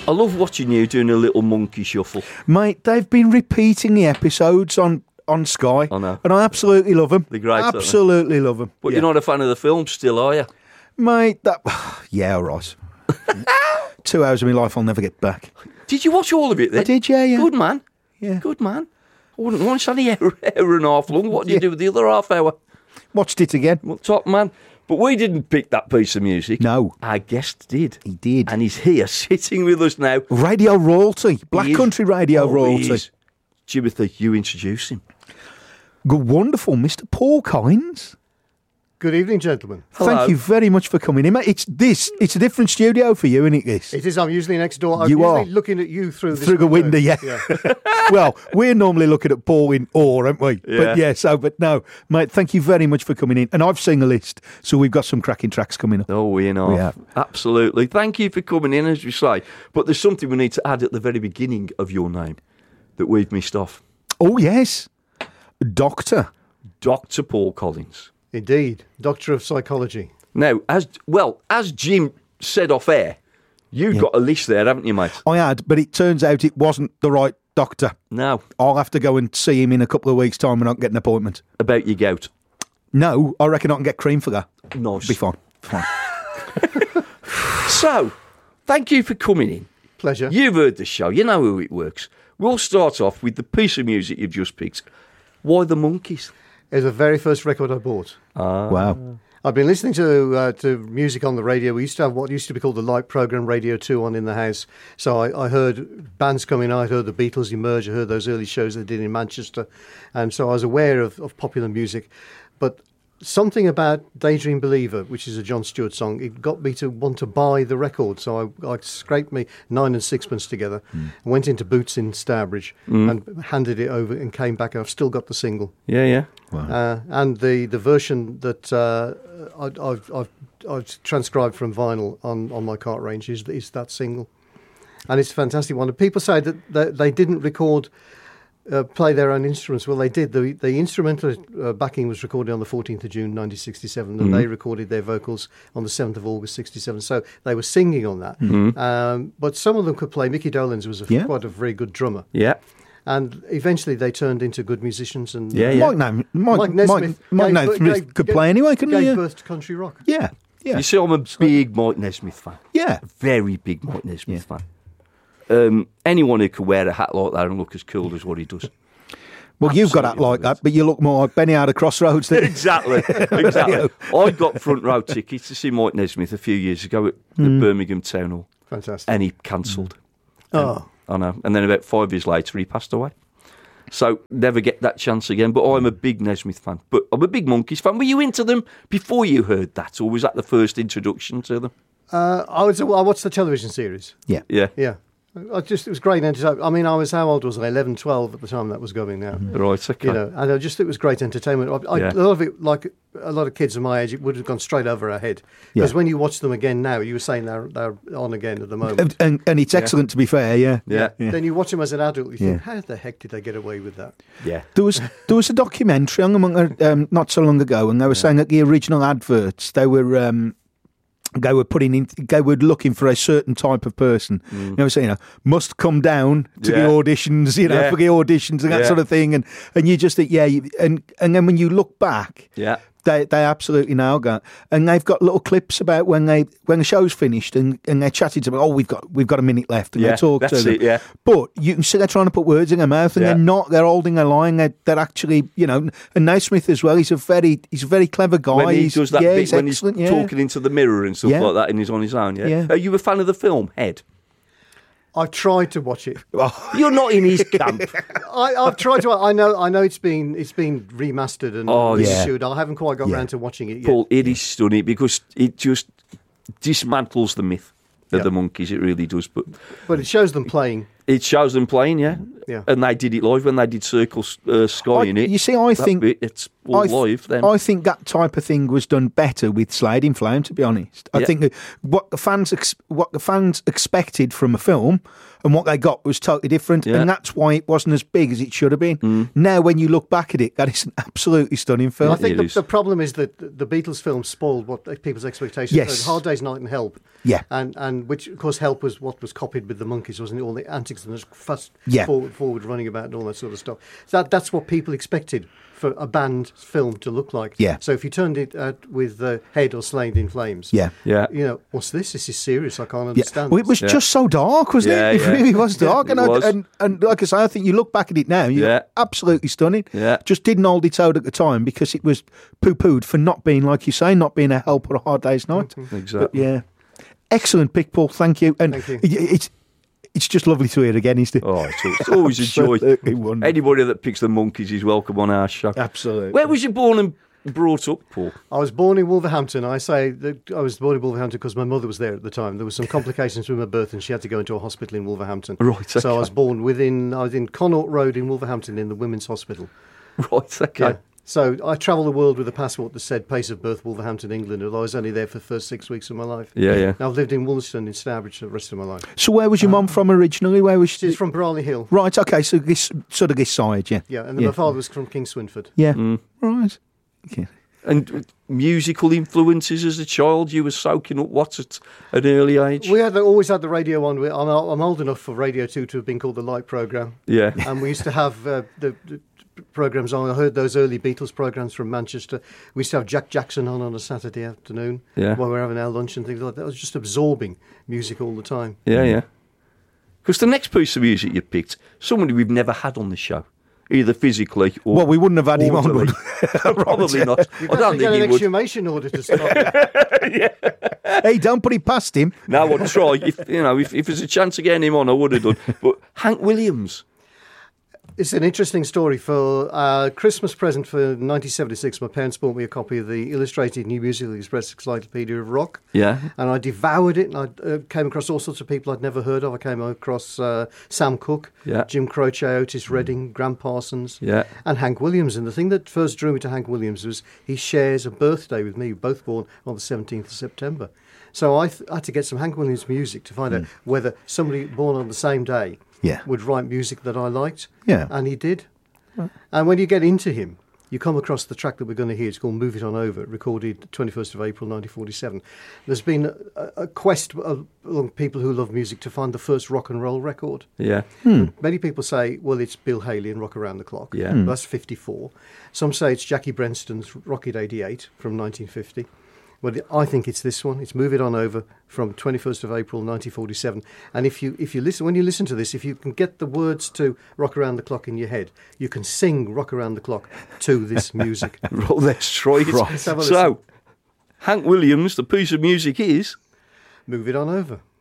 I love watching you doing a little monkey shuffle. Mate, they've been repeating the episodes on Sky. I know. And I absolutely love them. They're great, aren't they? Absolutely love them. But you're not a fan of the film still, are you? Mate, yeah, all right. 2 hours of my life I'll never get back. Did you watch all of it then? I did, yeah. Good man. Yeah. Good man. I wouldn't want it's only an hour and a half long. What do you do with the other half hour? Watched it again. Well, top man. But we didn't pick that piece of music. No. Our guest did. He did. And he's here sitting with us now. Radio royalty. Black Country Radio royalty. Jimothy, you introduce him. Good, wonderful, Mr. Paul Collins. Good evening, gentlemen. Hello. Thank you very much for coming in, mate. It's a different studio for you, isn't it, this? It is. I'm usually next door. I'm You usually are. looking at you through the window, yeah. Well, we're normally looking at Paul in awe, aren't we? Yeah. But no, mate, thank you very much for coming in. And I've seen a list, so we've got some cracking tracks coming up. Oh, we know. We have. Absolutely. Thank you for coming in, as you say. But there's something we need to add at the very beginning of your name that we've missed off. Oh, yes. Doctor Paul Collins. Indeed. Doctor of Psychology. Now, as Jim said off air, you've got a list there, haven't you, mate? I had, but it turns out it wasn't the right doctor. No. I'll have to go and see him in a couple of weeks' time when I can get an appointment. About your gout. No, I reckon I can get cream for that. Nice. Be fine. So, thank you for coming in. Pleasure. You've heard the show. You know how it works. We'll start off with the piece of music you've just picked. Why the Monkees? It was the very first record I bought. Wow. I've been listening to music on the radio. We used to have what used to be called the light program, Radio 2, on in the house. So I heard bands coming out. I heard the Beatles emerge. I heard those early shows they did in Manchester. And so I was aware of popular music. But something about Daydream Believer, which is a John Stewart song, it got me to want to buy the record. So I scraped me 9 and sixpence together, went into Boots in Stourbridge and handed it over and came back. I've still got the single. Yeah. Wow. And the version that I've transcribed from vinyl on my cart range is that single. And it's a fantastic one. And people say that they didn't record... play their own instruments. Well, they did. The instrumental backing was recorded on the 14th of June 1967, and they recorded their vocals on the 7th of August 67. So they were singing on that. But some of them could play. Mickey Dolenz was quite a very good drummer. Yeah. And eventually they turned into good musicians. And Mike Nesmith could play anyway, couldn't he? Gave birth to country rock. Yeah. You see, I'm a big Mike Nesmith fan. Yeah. Very big Mike Nesmith fan. Anyone who could wear a hat like that and look as cool as what he does. Well, Absolutely you've got that like that, but you look more like Benny out of Crossroads. Exactly. I got front row tickets to see Mike Nesmith a few years ago at the Birmingham Town Hall. Fantastic. And he cancelled. Oh. I know. And then about 5 years later, he passed away. So never get that chance again. But I'm a big Nesmith fan. But I'm a big Monkees fan. Were you into them before you heard that, or was that the first introduction to them? I watched the television series. Yeah. Yeah. It was great entertainment. I mean, how old was I? 11, 12 at the time that was going now. Right, okay. And it was great entertainment. A lot of it, like a lot of kids of my age, it would have gone straight over our head. Because when you watch them again now, you were saying they're on again at the moment. And it's excellent, to be fair, yeah. Then you watch them as an adult, you think, how the heck did they get away with that? Yeah. There was a documentary not so long ago, and they were saying that the original adverts, they were looking for a certain type of person. You know, saying, must come down to the auditions, for the auditions and that sort of thing. And you just think, and then when you look back, they absolutely nailed that. And they've got little clips about when the show's finished and they're chatting to them. Oh, we've got a minute left, and they talk to them. Yeah. But you can see they're trying to put words in their mouth, and they're not. They're holding a line. They're actually, And Naismith as well. He's a very clever guy. When he does that bit when he's excellent, talking into the mirror and stuff like that, and he's on his own. Yeah. Are you a fan of the film Head? I've tried to watch it. You're not in his camp. I've tried to. I know it's been remastered and reissued. I haven't quite got around to watching it yet. Paul, it is stunning because it just dismantles the myth of the Monkees. It really does. But it shows them playing It shows them playing, yeah. Yeah. And they did it live when they did Circle Sky in it. You see, I think it's all live then. I think that type of thing was done better with Slade in Flame, to be honest. I think that what the fans expected from a film and what they got was totally different, and that's why it wasn't as big as it should have been. Now, when you look back at it, that is an absolutely stunning film. I think the problem is that the Beatles film spoiled what people's expectations. Yes. Hard Day's Night and Help. Yeah. And which, of course, Help was what was copied with the Monkees, wasn't it? All the antics and fast forward running about and all that sort of stuff. So that's what people expected for a band film to look like. Yeah. So if you turned it with Head or Slade in Flames, yeah, what's this? This is serious. I can't understand. Well, it was just so dark, wasn't it? It really was dark. And like I say, I think you look back at it now, you're absolutely stunning. Yeah. Just didn't hold its own at the time because it was poo-pooed for not being, like you say, not being a Help or a Hard Day's Night. Exactly. But, yeah. Excellent pick, Paul. Thank you. And Thank you. It's just lovely to hear again, isn't it? Oh, it's always a joy. Wonderful. Anybody that picks the Monkees is welcome on our show. Absolutely. Where was you born and brought up, Paul? I was born in Wolverhampton. I say that I was born in Wolverhampton because my mother was there at the time. There was some complications with my birth and she had to go into a hospital in Wolverhampton. Right, okay. So I was born I was in Connaught Road in Wolverhampton in the Women's Hospital. Right, okay. So I travelled the world with a passport that said place of birth Wolverhampton, England, and I was only there for the first 6 weeks of my life. Yeah. And I've lived in Woolston in Stourbridge the rest of my life. So where was your mum from originally? Where was she? She's from Brawley Hill. Right, okay, so this side, yeah. Yeah, and then my father was from King Swinford. Yeah, right. Okay. And musical influences as a child, you were soaking up what at an early age? We always had the radio on. I'm old enough for Radio 2 to have been called the Light Programme. Yeah. And we used to have the programmes on. I heard those early Beatles programmes from Manchester. We used to have Jack Jackson on a Saturday afternoon while we were having our lunch and things like that. I was just absorbing music all the time. Yeah. Because the next piece of music you picked, somebody we've never had on the show, either physically or... Well, we wouldn't have had him on, would we? Probably not. You'd have to get an exhumation order to start. Hey, don't put it past him. No, I'd try. If there's a chance of getting him on, I would have done. But Hank Williams... It's an interesting story. For a Christmas present for 1976, my parents bought me a copy of the Illustrated New Musical Express Encyclopedia of Rock. Yeah. And I devoured it, and I came across all sorts of people I'd never heard of. I came across Sam Cooke, Jim Croce, Otis Redding, Graham Parsons, and Hank Williams. And the thing that first drew me to Hank Williams was he shares a birthday with me, both born on the 17th of September. So I had to get some Hank Williams music to find out whether somebody born on the same day would write music that I liked. Yeah. And he did. And when you get into him, you come across the track that we're going to hear. It's called Move It On Over, recorded 21st of April 1947. There's been a quest among people who love music to find the first rock and roll record. Yeah. Many people say, well, it's Bill Haley and Rock Around the Clock. Yeah. That's 54. Some say it's Jackie Brenston's Rocket 88 from 1950. Well, I think it's this one. It's Move It On Over from 21st of April 1947. And if you listen, when you listen to this, if you can get the words to Rock Around the Clock in your head, you can sing Rock Around the Clock to this music. Well, let's try it. Let's have a listen. So, Hank Williams, the piece of music is Move It On Over.